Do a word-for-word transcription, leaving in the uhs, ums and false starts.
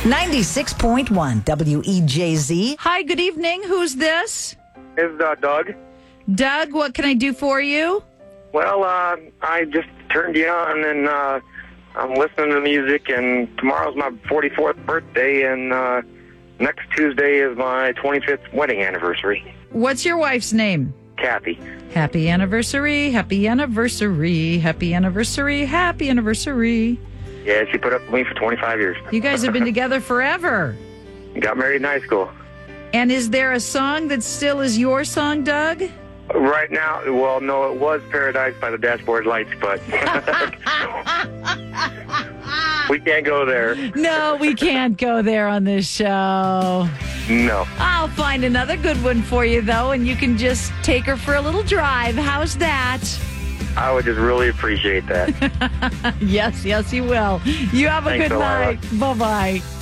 ninety-six point one W E J Z. Hi, good evening. Who's this? This is uh, Doug. Doug, what can I do for you? Well, uh, I just turned you on, and uh, I'm listening to music, and tomorrow's my forty-fourth birthday, and uh, next Tuesday is my twenty-fifth wedding anniversary. What's your wife's name? Kathy. Happy anniversary, happy anniversary, happy anniversary, happy anniversary. Yeah, she put up with me for twenty-five years. You guys have been together forever. Got married in high school. And is there a song that still is your song, Doug? Right now, well, no, it was Paradise by the Dashboard Lights, but we can't go there. No, we can't go there on this show. No. I'll find another good one for you, though, and you can just take her for a little drive. How's that? I would just really appreciate that. Yes, yes, you will. You have a Thanks good a lot. night. Bye-bye.